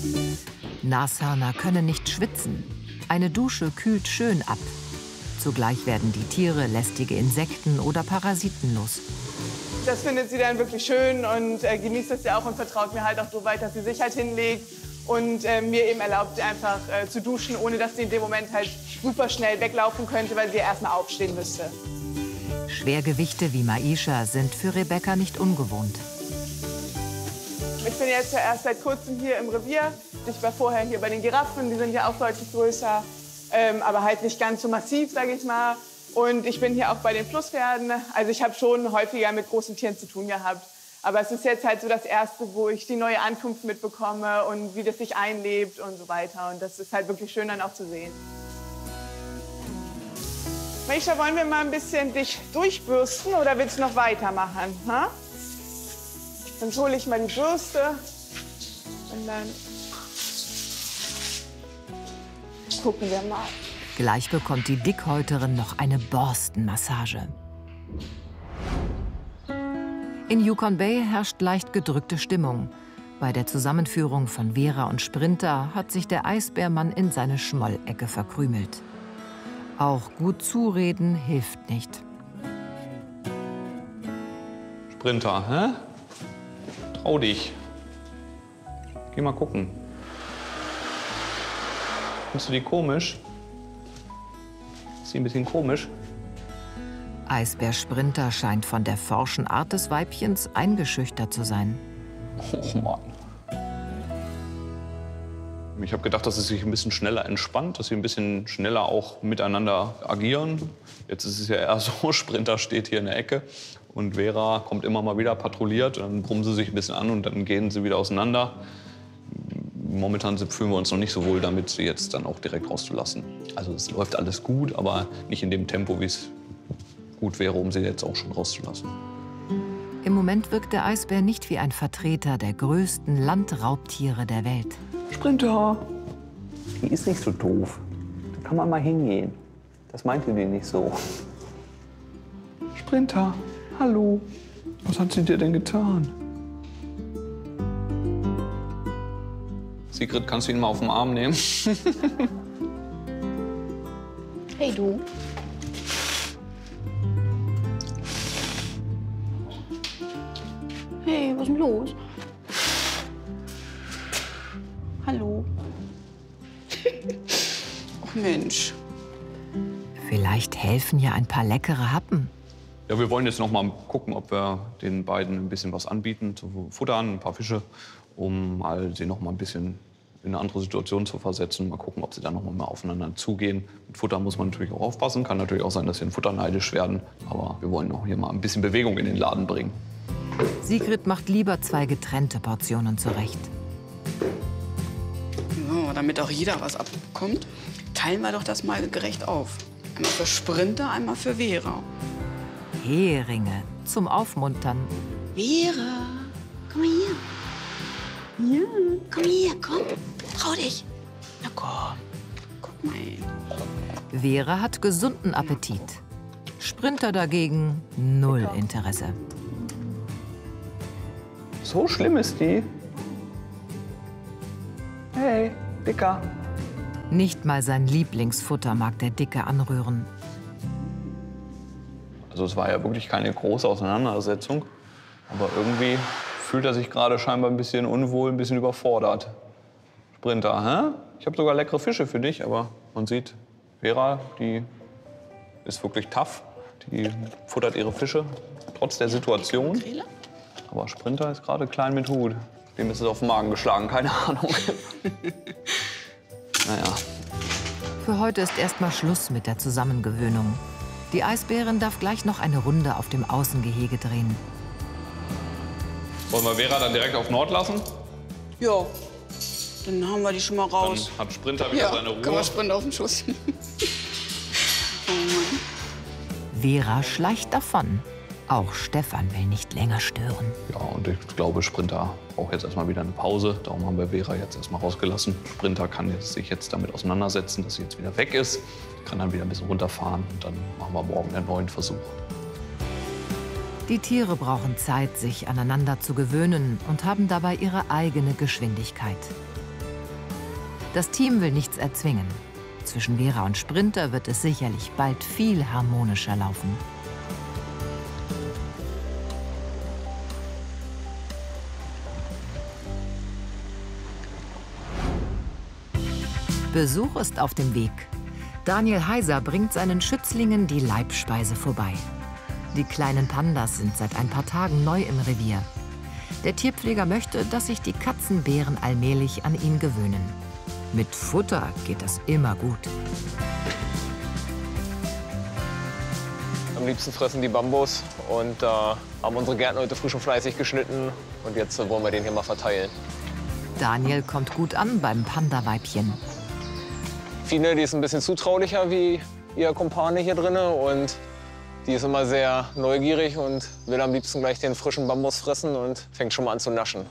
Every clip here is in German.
Nashörner können nicht schwitzen. Eine Dusche kühlt schön ab. Zugleich werden die Tiere lästige Insekten oder Parasiten los. Das findet sie dann wirklich schön und genießt es ja auch und vertraut mir halt auch so weit, dass sie sich halt hinlegt und mir eben erlaubt, einfach zu duschen, ohne dass sie in dem Moment halt super schnell weglaufen könnte, weil sie ja erstmal aufstehen müsste. Schwergewichte wie Maisha sind für Rebecca nicht ungewohnt. Ich bin jetzt ja erst seit kurzem hier im Revier. Ich war vorher hier bei den Giraffen, die sind ja auch deutlich größer, aber halt nicht ganz so massiv, sage ich mal. Und ich bin hier auch bei den Flusspferden. Also ich habe schon häufiger mit großen Tieren zu tun gehabt. Aber es ist jetzt halt so das Erste, wo ich die neue Ankunft mitbekomme und wie das sich einlebt und so weiter. Und das ist halt wirklich schön dann auch zu sehen. Maisha, wollen wir mal ein bisschen dich durchbürsten oder willst du noch weitermachen? Ha? Dann hole ich mal die Bürste und dann gucken wir mal. Gleich bekommt die Dickhäuterin noch eine Borstenmassage. In Yukon Bay herrscht leicht gedrückte Stimmung. Bei der Zusammenführung von Vera und Sprinter hat sich der Eisbärmann in seine Schmollecke verkrümelt. Auch gut zureden hilft nicht. Sprinter, hä? Trau dich. Geh mal gucken. Findest du die komisch? Ist die ein bisschen komisch? Eisbär Sprinter scheint von der forschen Art des Weibchens eingeschüchtert zu sein. Oh Mann. Ich habe gedacht, dass es sich ein bisschen schneller entspannt, dass sie ein bisschen schneller auch miteinander agieren. Jetzt ist es ja eher so, Sprinter steht hier in der Ecke und Vera kommt immer mal wieder patrouilliert. Dann brummen sie sich ein bisschen an und dann gehen sie wieder auseinander. Momentan fühlen wir uns noch nicht so wohl damit, sie jetzt dann auch direkt rauszulassen. Also es läuft alles gut, aber nicht in dem Tempo, wie es gut wäre, um sie jetzt auch schon rauszulassen. Im Moment wirkt der Eisbär nicht wie ein Vertreter der größten Landraubtiere der Welt. Sprinter, die ist nicht so doof. Da kann man mal hingehen. Das meinte die nicht so. Sprinter, hallo. Was hat sie dir denn getan? Sigrid, kannst du ihn mal auf den Arm nehmen? Hey du. Hey, was ist denn los? Hallo. Ach Mensch. Vielleicht helfen ja ein paar leckere Happen. Ja, wir wollen jetzt noch mal gucken, ob wir den beiden ein bisschen was anbieten, zu futtern, ein paar Fische, um sie noch mal ein bisschen in eine andere Situation zu versetzen. Mal gucken, ob sie dann noch mal aufeinander zugehen. Mit Futter muss man natürlich auch aufpassen. Kann natürlich auch sein, dass sie in Futter neidisch werden. Aber wir wollen auch hier mal ein bisschen Bewegung in den Laden bringen. Sigrid macht lieber 2 getrennte Portionen zurecht. So, damit auch jeder was abbekommt, teilen wir doch das mal gerecht auf. Einmal für Sprinter, einmal für Vera. Heringe zum Aufmuntern. Vera, komm mal hier. Ja. Komm her, komm. Trau dich. Na komm. Guck mal. Vera hat gesunden Appetit. Sprinter dagegen 0 Interesse. So schlimm ist die? Hey, Dicker. Nicht mal sein Lieblingsfutter mag der Dicke anrühren. Also es war ja wirklich keine große Auseinandersetzung. Aber irgendwie fühlt er sich gerade scheinbar ein bisschen unwohl, ein bisschen überfordert. Sprinter, hä? Ich habe sogar leckere Fische für dich, aber man sieht, Vera, die ist wirklich tough. Die futtert ihre Fische, trotz der Situation. Aber Sprinter ist gerade klein mit Hut. Dem ist es auf den Magen geschlagen, keine Ahnung. Naja. Für heute ist erstmal Schluss mit der Zusammengewöhnung. Die Eisbärin darf gleich noch eine Runde auf dem Außengehege drehen. Wollen wir Vera dann direkt auf Nord lassen? Ja, dann haben wir die schon mal raus. Dann hat Sprinter wieder seine Ruhe. Kann man Sprinter auf den Schuss. Oh Mann. Vera schleicht davon. Auch Stefan will nicht länger stören. Ja, und ich glaube, Sprinter braucht jetzt erstmal wieder eine Pause. Darum haben wir Vera jetzt erstmal rausgelassen. Sprinter kann sich jetzt damit auseinandersetzen, dass sie jetzt wieder weg ist. Kann dann wieder ein bisschen runterfahren und dann machen wir morgen einen neuen Versuch. Die Tiere brauchen Zeit, sich aneinander zu gewöhnen und haben dabei ihre eigene Geschwindigkeit. Das Team will nichts erzwingen. Zwischen Vera und Sprinter wird es sicherlich bald viel harmonischer laufen. Besuch ist auf dem Weg. Daniel Heiser bringt seinen Schützlingen die Leibspeise vorbei. Die kleinen Pandas sind seit ein paar Tagen neu im Revier. Der Tierpfleger möchte, dass sich die Katzenbären allmählich an ihn gewöhnen. Mit Futter geht das immer gut. Am liebsten fressen die Bambus und haben unsere Gärtner heute frisch und fleißig geschnitten. Und jetzt wollen wir den hier mal verteilen. Daniel kommt gut an beim Panda-Weibchen. Fine, die ist ein bisschen zutraulicher wie ihr Kumpane hier drin. Und die ist immer sehr neugierig und will am liebsten gleich den frischen Bambus fressen und fängt schon mal an zu naschen.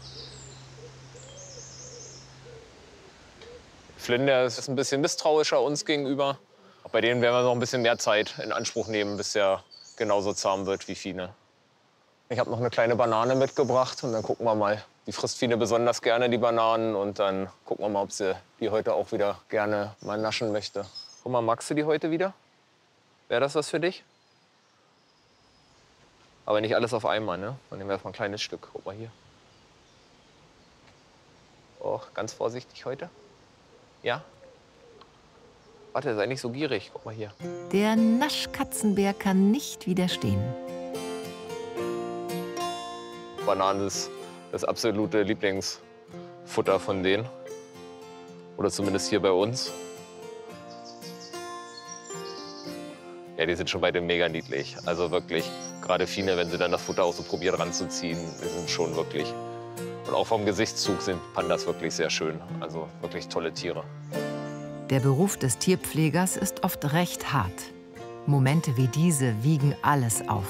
Flynn, der ist ein bisschen misstrauischer uns gegenüber. Auch bei denen werden wir noch ein bisschen mehr Zeit in Anspruch nehmen, bis er genauso zahm wird wie Fine. Ich habe noch eine kleine Banane mitgebracht und dann gucken wir mal. Die frisst Fine besonders gerne, die Bananen. Und dann gucken wir mal, ob sie die heute auch wieder gerne mal naschen möchte. Guck mal, magst du die heute wieder? Wäre das was für dich? Aber nicht alles auf einmal, ne? Dann nehmen wir erstmal ein kleines Stück. Guck mal hier. Oh, ganz vorsichtig heute. Ja? Warte, sei nicht so gierig. Guck mal hier. Der Naschkatzenbär kann nicht widerstehen. Bananen ist das absolute Lieblingsfutter von denen. Oder zumindest hier bei uns. Ja, die sind schon beide mega niedlich. Also wirklich, gerade Fine, wenn sie dann das Futter auch so probiert ranzuziehen, die sind schon wirklich. Und auch vom Gesichtszug sind Pandas wirklich sehr schön. Also wirklich tolle Tiere. Der Beruf des Tierpflegers ist oft recht hart. Momente wie diese wiegen alles auf.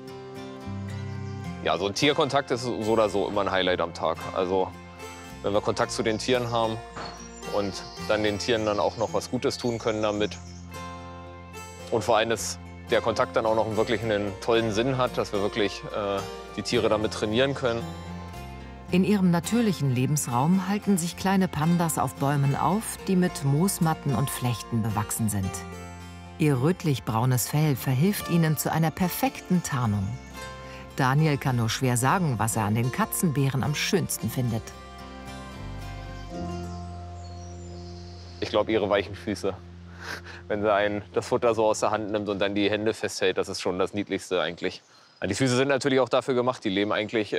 Ja, so ein Tierkontakt ist so oder so immer ein Highlight am Tag. Also wenn wir Kontakt zu den Tieren haben und dann den Tieren dann auch noch was Gutes tun können damit. Und vor allem, dass der Kontakt dann auch noch wirklich einen tollen Sinn hat, dass wir wirklich die Tiere damit trainieren können. In ihrem natürlichen Lebensraum halten sich kleine Pandas auf Bäumen auf, die mit Moosmatten und Flechten bewachsen sind. Ihr rötlich-braunes Fell verhilft ihnen zu einer perfekten Tarnung. Daniel kann nur schwer sagen, was er an den Katzenbären am schönsten findet. Ich glaube, ihre weichen Füße. Wenn sie das Futter so aus der Hand nimmt und dann die Hände festhält, das ist schon das Niedlichste eigentlich. Die Füße sind natürlich auch dafür gemacht. Die leben eigentlich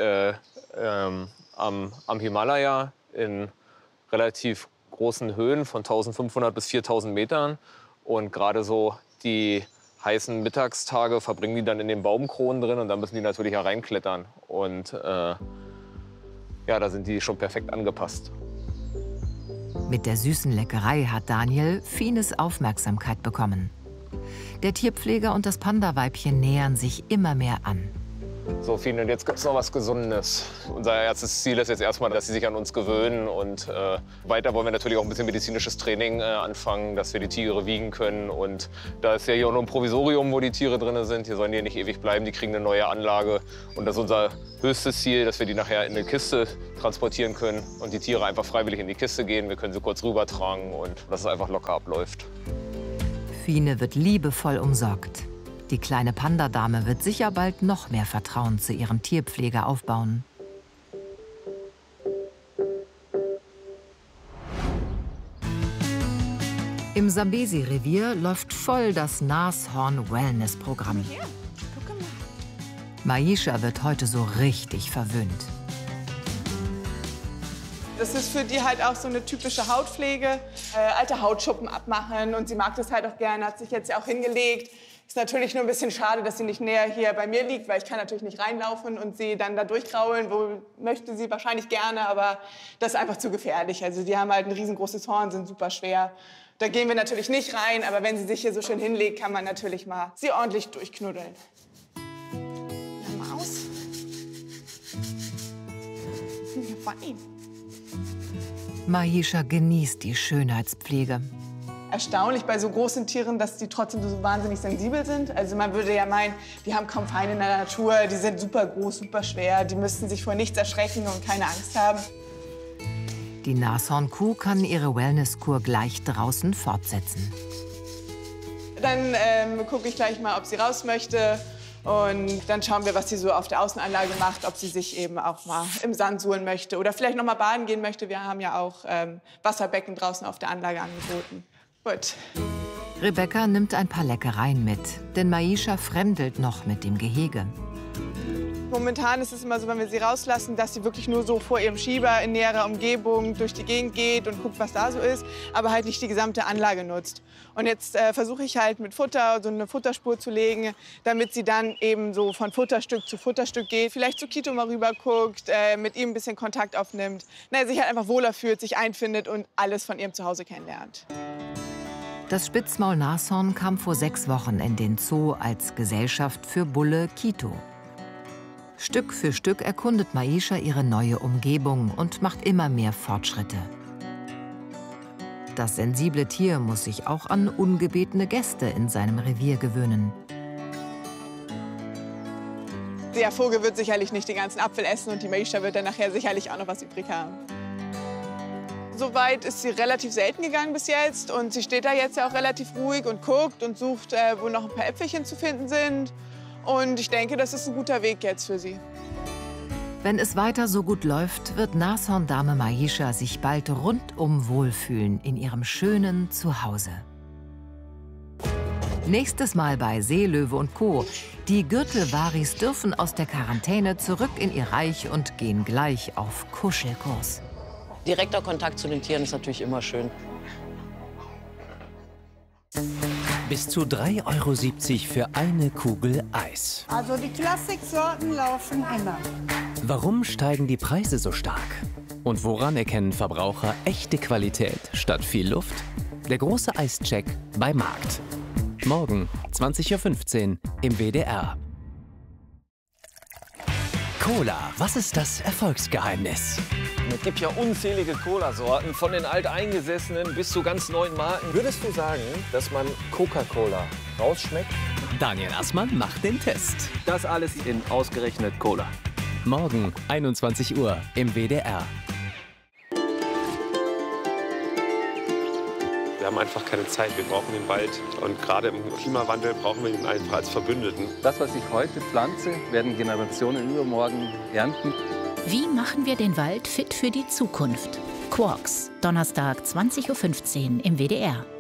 am Himalaya in relativ großen Höhen von 1500 bis 4000 Metern. Und gerade so die heißen Mittagstage verbringen die dann in den Baumkronen drin und dann müssen die natürlich hereinklettern. Und ja, da sind die schon perfekt angepasst. Mit der süßen Leckerei hat Daniel Fines Aufmerksamkeit bekommen. Der Tierpfleger und das Panda-Weibchen nähern sich immer mehr an. So, Fine, und jetzt gibt es noch was Gesundes. Unser erstes Ziel ist jetzt erstmal, dass sie sich an uns gewöhnen. Und weiter wollen wir natürlich auch ein bisschen medizinisches Training anfangen, dass wir die Tiere wiegen können. Und da ist ja hier auch nur ein Provisorium, wo die Tiere drin sind. Die sollen hier nicht ewig bleiben, die kriegen eine neue Anlage. Und das ist unser höchstes Ziel, dass wir die nachher in eine Kiste transportieren können. Und die Tiere einfach freiwillig in die Kiste gehen. Wir können sie kurz rübertragen und dass es einfach locker abläuft. Fine wird liebevoll umsorgt. Die kleine Pandadame wird sicher bald noch mehr Vertrauen zu ihrem Tierpfleger aufbauen. Im Sambesi-Revier läuft voll das Nashorn-Wellness-Programm. Maisha wird heute so richtig verwöhnt. Das ist für die halt auch so eine typische Hautpflege. Alte Hautschuppen abmachen und sie mag das halt auch gerne, hat sich jetzt ja auch hingelegt. Ist natürlich nur ein bisschen schade, dass sie nicht näher hier bei mir liegt, weil ich kann natürlich nicht reinlaufen und sie dann da durchkraulen. Wo möchte sie wahrscheinlich gerne, aber das ist einfach zu gefährlich. Also die haben halt ein riesengroßes Horn, sind super schwer. Da gehen wir natürlich nicht rein, aber wenn sie sich hier so schön hinlegt, kann man natürlich mal sie ordentlich durchknuddeln. Na, Maus. Ja, fein. Maisha genießt die Schönheitspflege. Erstaunlich bei so großen Tieren, dass die trotzdem so wahnsinnig sensibel sind. Also man würde ja meinen, die haben kaum Feinde in der Natur, die sind super groß, super schwer, die müssten sich vor nichts erschrecken und keine Angst haben. Die Nashornkuh kann ihre Wellnesskur gleich draußen fortsetzen. Dann gucke ich gleich mal, ob sie raus möchte. Und dann schauen wir, was sie so auf der Außenanlage macht, ob sie sich eben auch mal im Sand suhlen möchte oder vielleicht noch mal baden gehen möchte. Wir haben ja auch Wasserbecken draußen auf der Anlage angeboten. Gut. Rebecca nimmt ein paar Leckereien mit, denn Maisha fremdelt noch mit dem Gehege. Momentan ist es immer so, wenn wir sie rauslassen, dass sie wirklich nur so vor ihrem Schieber in näherer Umgebung durch die Gegend geht und guckt, was da so ist, aber halt nicht die gesamte Anlage nutzt. Und jetzt versuche ich halt mit Futter so eine Futterspur zu legen, damit sie dann eben so von Futterstück zu Futterstück geht, vielleicht zu Kito mal rüber guckt, mit ihm ein bisschen Kontakt aufnimmt, sich halt einfach wohler fühlt, sich einfindet und alles von ihrem Zuhause kennenlernt. Das Spitzmaulnashorn kam vor 6 Wochen in den Zoo als Gesellschaft für Bulle Kito. Stück für Stück erkundet Maisha ihre neue Umgebung und macht immer mehr Fortschritte. Das sensible Tier muss sich auch an ungebetene Gäste in seinem Revier gewöhnen. Der Vogel wird sicherlich nicht den ganzen Apfel essen und die Maisha wird dann nachher sicherlich auch noch was übrig haben. Soweit ist sie relativ selten gegangen bis jetzt und sie steht da jetzt ja auch relativ ruhig und guckt und sucht, wo noch ein paar Äpfelchen zu finden sind. Und ich denke, das ist ein guter Weg jetzt für sie. Wenn es weiter so gut läuft, wird Nashorndame Maisha sich bald rundum wohlfühlen in ihrem schönen Zuhause. Nächstes Mal bei Seelöwe und Co. Die Gürtelwaris dürfen aus der Quarantäne zurück in ihr Reich und gehen gleich auf Kuschelkurs. Direkter Kontakt zu den Tieren ist natürlich immer schön. Bis zu 3,70 € für eine Kugel Eis. Also die Klassiksorten laufen immer. Warum steigen die Preise so stark? Und woran erkennen Verbraucher echte Qualität statt viel Luft? Der große Eischeck bei Markt. Morgen 20:15 Uhr im WDR. Cola, was ist das Erfolgsgeheimnis? Es gibt ja unzählige Cola-Sorten, von den alteingesessenen bis zu ganz neuen Marken. Würdest du sagen, dass man Coca-Cola rausschmeckt? Daniel Assmann macht den Test. Das alles in ausgerechnet Cola. Morgen 21 Uhr im WDR. Wir haben einfach keine Zeit. Wir brauchen den Wald. Und gerade im Klimawandel brauchen wir ihn einfach als Verbündeten. Das, was ich heute pflanze, werden Generationen übermorgen ernten. Wie machen wir den Wald fit für die Zukunft? Quarks, Donnerstag 20:15 Uhr im WDR.